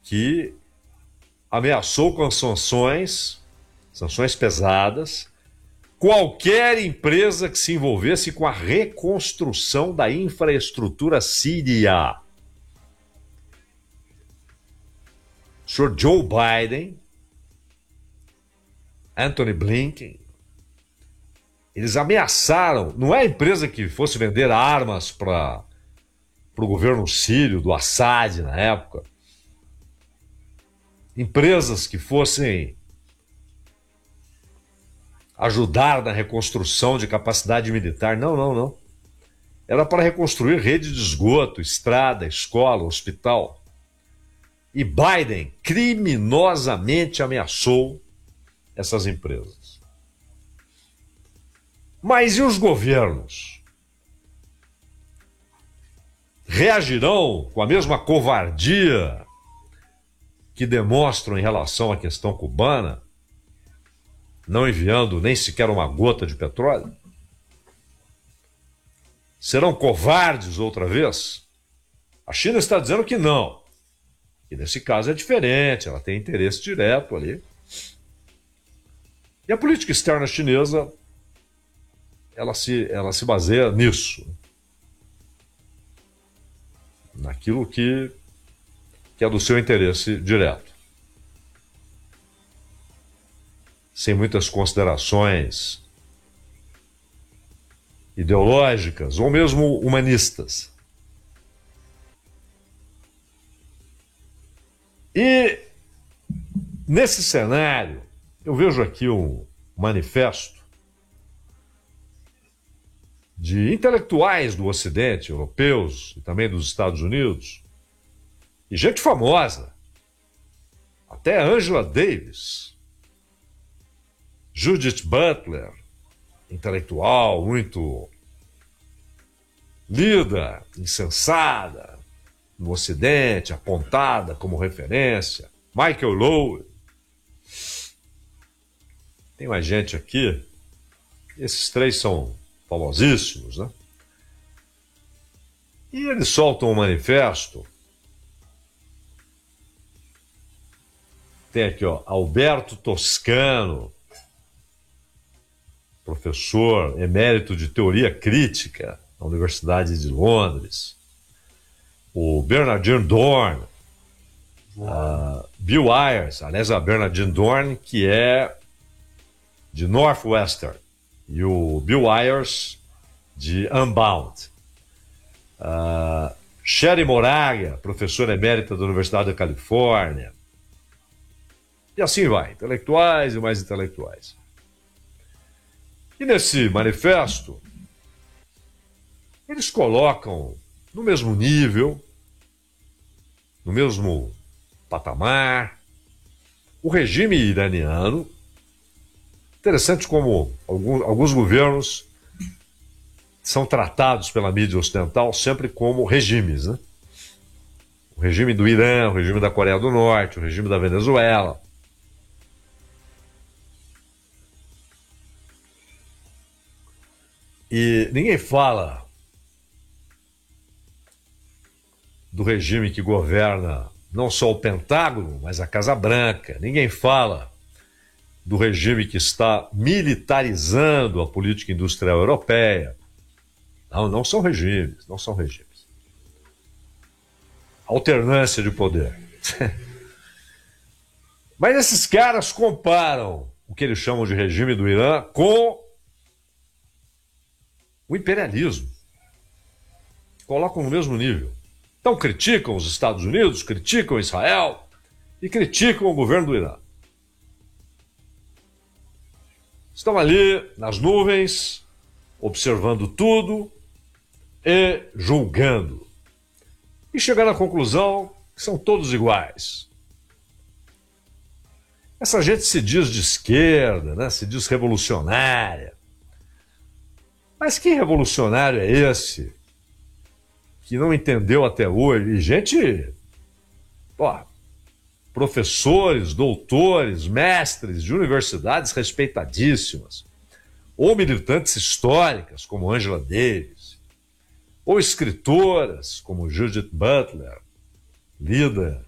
que ameaçou com sanções pesadas, qualquer empresa que se envolvesse com a reconstrução da infraestrutura síria. O senhor Joe Biden, Antony Blinken, eles ameaçaram, não é a empresa que fosse vender armas para o governo sírio, do Assad na época, empresas que fossem ajudar na reconstrução de capacidade militar. Não, não, não. Era para reconstruir rede de esgoto, estrada, escola, hospital. E Biden criminosamente ameaçou essas empresas. Mas e os governos? Reagirão com a mesma covardia que demonstram em relação à questão cubana, não enviando nem sequer uma gota de petróleo? Serão covardes outra vez? A China está dizendo que não. E nesse caso é diferente, ela tem interesse direto ali. E a política externa chinesa, ela se baseia nisso. Naquilo que é do seu interesse direto. Sem muitas considerações ideológicas ou mesmo humanistas. E nesse cenário, eu vejo aqui um manifesto de intelectuais do Ocidente, europeus e também dos Estados Unidos, e gente famosa, até Angela Davis, Judith Butler, intelectual muito lida, insensada no Ocidente, apontada como referência, Michael Lowe. Tem mais gente aqui, esses três são famosíssimos, né? E eles soltam um manifesto. Tem aqui, ó, Alberto Toscano, professor emérito de teoria crítica na Universidade de Londres. O Bernardine Dohrn, Bill Ayers, aliás, a Bernardine Dohrn, que é de Northwestern, e o Bill Ayers, de Unbound. Sherry Moraga, professora emérita da Universidade da Califórnia. E assim vai, intelectuais e mais intelectuais. E nesse manifesto, eles colocam no mesmo nível, no mesmo patamar, o regime iraniano. Interessante como alguns governos são tratados pela mídia ocidental sempre como regimes, né? O regime do Irã, o regime da Coreia do Norte, o regime da Venezuela. E ninguém fala do regime que governa não só o Pentágono, mas a Casa Branca. Ninguém fala do regime que está militarizando a política industrial europeia. Não, não são regimes, não são regimes. Alternância de poder. Mas esses caras comparam o que eles chamam de regime do Irã com o imperialismo. Colocam no mesmo nível. Então criticam os Estados Unidos, criticam Israel e criticam o governo do Irã. Estão ali nas nuvens, observando tudo e julgando. E chegaram à conclusão que são todos iguais. Essa gente se diz de esquerda, né? Se diz revolucionária. Mas que revolucionário é esse que não entendeu até hoje? E gente, professores, doutores, mestres de universidades respeitadíssimas, ou militantes históricas como Angela Davis, ou escritoras como Judith Butler, lida